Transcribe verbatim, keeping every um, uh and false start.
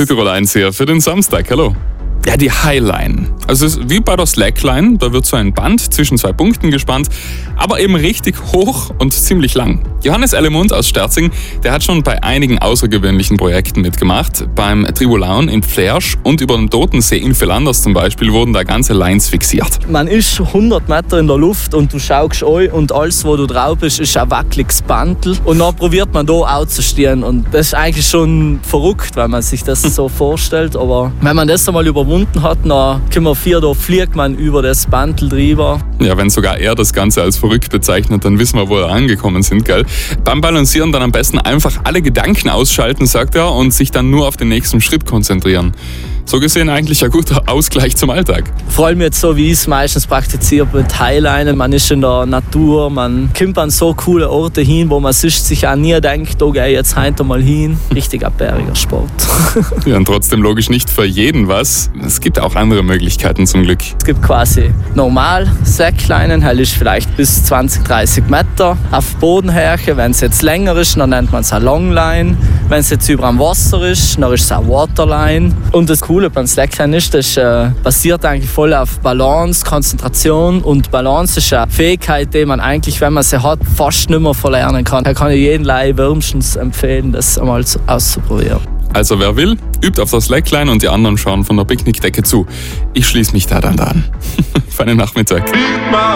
Südtirol eins hier für den Samstag. Hallo. Ja, die Highline. Also es ist wie bei der Slackline, da wird so ein Band zwischen zwei Punkten gespannt, aber eben richtig hoch und ziemlich lang. Johannes Ellemund aus Sterzing, der hat schon bei einigen außergewöhnlichen Projekten mitgemacht. Beim Tribulaun in Pflersch und über den Totensee in Villanders zum Beispiel wurden da ganze Lines fixiert. Man ist hundert Meter in der Luft und du schaust an und alles, wo du drauf bist, ist ein wackeliges Bandel. Und dann probiert man da aufzustehen und das ist eigentlich schon verrückt, wenn man sich das so vorstellt. Aber wenn man das einmal überwunden hat, dann können wir vier, da fliegt man über das Bandel drüber. Ja, wenn sogar er das Ganze als verrückt bezeichnet, dann wissen wir, wo wir angekommen sind, gell? Beim Balancieren dann am besten einfach alle Gedanken ausschalten, sagt er, und sich dann nur auf den nächsten Schritt konzentrieren. So gesehen eigentlich ein guter Ausgleich zum Alltag. Vor allem jetzt so, wie ich es meistens praktiziere mit Highlinen. Man ist in der Natur, man kommt an so coole Orte hin, wo man sich auch nie denkt, oh, geh jetzt heute mal hin. Richtig ein bäriger Sport. Ja, und trotzdem logisch nicht für jeden was. Es gibt auch andere Möglichkeiten zum Glück. Es gibt quasi normal Slacklinen, halt ist vielleicht bis zwanzig, dreißig Meter auf Bodenhärche. Wenn es jetzt länger ist, dann nennt man es eine Longline. Wenn es jetzt über dem Wasser ist, dann ist es eine Waterline. Und das Coole beim Slackline ist, das äh, basiert eigentlich voll auf Balance, Konzentration. Und Balance ist eine Fähigkeit, die man eigentlich, wenn man sie hat, fast nicht mehr verlernen kann. Da kann ich jedem Laie wärmstens empfehlen, das einmal auszuprobieren. Also wer will, übt auf der Slackline und die anderen schauen von der Picknickdecke zu. Ich schließe mich da dann an. Feinen Nachmittag.